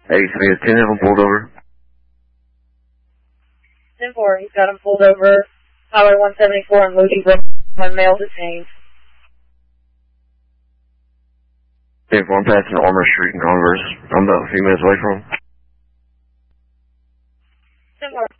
Hey, so he has 10 of them pulled over. 10-4, he's got him pulled over. Highway 174 and Moody Brook, one male detained. 10-4, I'm passing Armour Street in Converse. I'm about a few minutes away from him. 10-4.